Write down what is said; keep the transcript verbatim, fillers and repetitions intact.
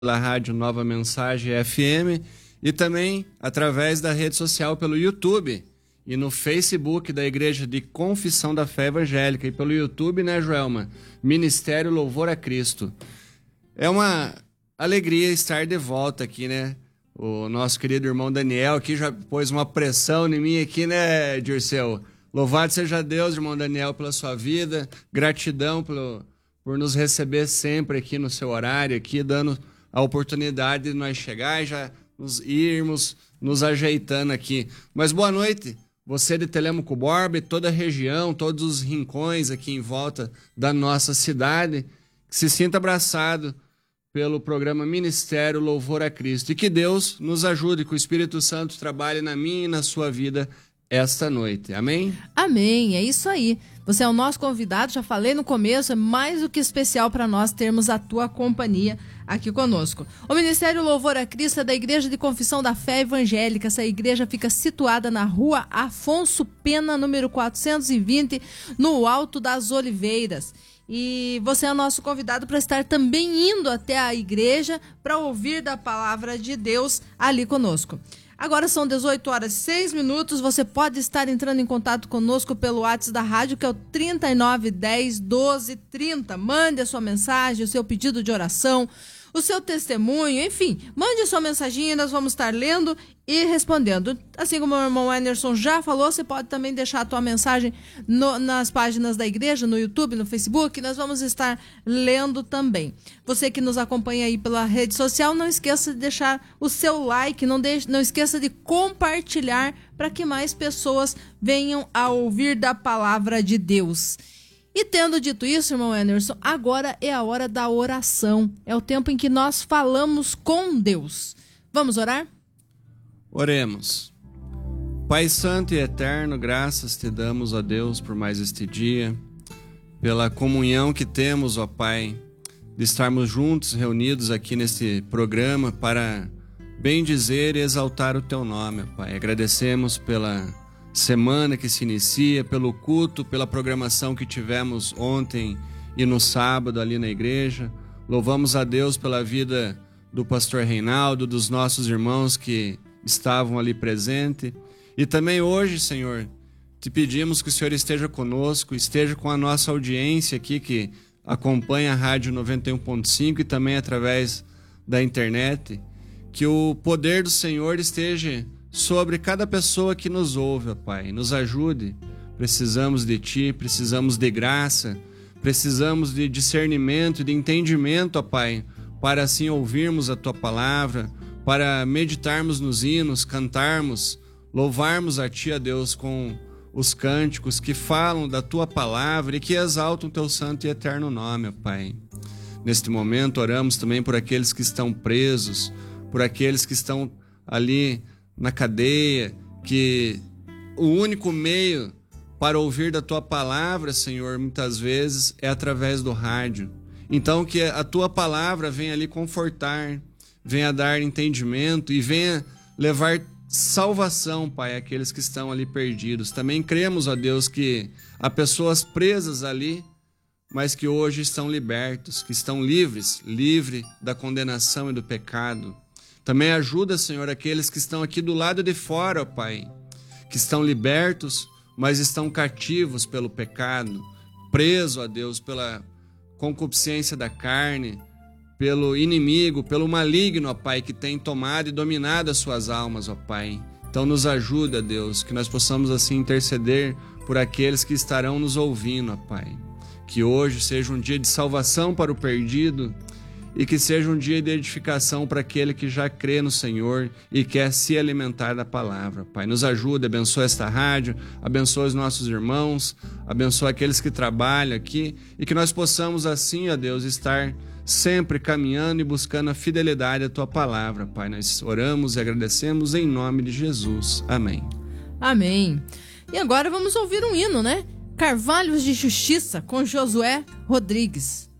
pela rádio Nova Mensagem F M e também através da rede social pelo YouTube e no Facebook da Igreja de Confissão da Fé Evangélica e pelo YouTube, né, Joelma? Ministério Louvor a Cristo. É uma alegria estar de volta aqui, né? O nosso querido irmão Daniel aqui já pôs uma pressão em mim aqui, né, Dirceu? Louvado seja Deus, irmão Daniel, pela sua vida. Gratidão pelo, por nos receber sempre aqui no seu horário, aqui dando a oportunidade de nós chegar e já nos irmos, nos ajeitando aqui. Mas boa noite, você de Telêmaco Borba e toda a região, todos os rincões aqui em volta da nossa cidade, que se sinta abraçado pelo programa Ministério Louvor a Cristo. E que Deus nos ajude, que o Espírito Santo trabalhe na minha e na sua vida esta noite. Amém? Amém, é isso aí. Você é o nosso convidado, já falei no começo, é mais do que especial para nós termos a tua companhia aqui conosco. O Ministério Louvor a Cristo é da Igreja de Confissão da Fé Evangélica. Essa igreja fica situada na rua Afonso Pena, número quatrocentos e vinte, no Alto das Oliveiras. E você é o nosso convidado para estar também indo até a igreja para ouvir da palavra de Deus ali conosco. Agora são dezoito horas e seis minutos, você pode estar entrando em contato conosco pelo WhatsApp da rádio, que é o trinta e nove, dez, doze, trinta. Mande a sua mensagem, o seu pedido de oração, o seu testemunho, enfim, mande a sua mensaginha, nós vamos estar lendo e respondendo. Assim como o irmão Anderson já falou, você pode também deixar a tua mensagem no, nas páginas da igreja, no YouTube, no Facebook, nós vamos estar lendo também. Você que nos acompanha aí pela rede social, não esqueça de deixar o seu like, não, deixe, não esqueça de compartilhar para que mais pessoas venham a ouvir da palavra de Deus. E tendo dito isso, irmão Anderson, agora é a hora da oração. É o tempo em que nós falamos com Deus. Vamos orar? Oremos. Pai Santo e Eterno, graças te damos, ó Deus, por mais este dia, pela comunhão que temos, ó Pai, de estarmos juntos, reunidos aqui neste programa para bendizer e exaltar o teu nome, ó Pai. Agradecemos pela semana que se inicia, pelo culto, pela programação que tivemos ontem e no sábado ali na igreja. Louvamos a Deus pela vida do pastor Reinaldo, dos nossos irmãos que estavam ali presentes. E também hoje, Senhor, te pedimos que o Senhor esteja conosco, esteja com a nossa audiência aqui que acompanha a Rádio noventa e um ponto cinco e também através da internet. Que o poder do Senhor esteja sobre cada pessoa que nos ouve, ó Pai. Nos ajude. Precisamos de Ti, precisamos de graça, precisamos de discernimento e de entendimento, ó Pai, para assim ouvirmos a Tua palavra, para meditarmos nos hinos, cantarmos, louvarmos a Ti, ó Deus, com os cânticos que falam da Tua palavra e que exaltam o Teu santo e eterno nome, ó Pai. Neste momento oramos também por aqueles que estão presos, por aqueles que estão ali na cadeia, que o único meio para ouvir da Tua palavra, Senhor, muitas vezes é através do rádio. Então que a Tua palavra venha ali confortar, venha dar entendimento e venha levar salvação, Pai, àqueles que estão ali perdidos. Também cremos, ó Deus, que há pessoas presas ali, mas que hoje estão libertos, que estão livres, livres da condenação e do pecado. Também ajuda, Senhor, aqueles que estão aqui do lado de fora, ó Pai, que estão libertos, mas estão cativos pelo pecado, presos, ó Deus, pela concupiscência da carne, pelo inimigo, pelo maligno, ó Pai, que tem tomado e dominado as suas almas, ó Pai. Então nos ajuda, Deus, que nós possamos assim interceder por aqueles que estarão nos ouvindo, ó Pai. Que hoje seja um dia de salvação para o perdido, e que seja um dia de edificação para aquele que já crê no Senhor e quer se alimentar da palavra. Pai, nos ajude, abençoa esta rádio, abençoa os nossos irmãos, abençoa aqueles que trabalham aqui e que nós possamos assim, ó Deus, estar sempre caminhando e buscando a fidelidade à Tua palavra. Pai, nós oramos e agradecemos em nome de Jesus. Amém. Amém. E agora vamos ouvir um hino, né? Carvalhos de Justiça, com Josué Rodrigues.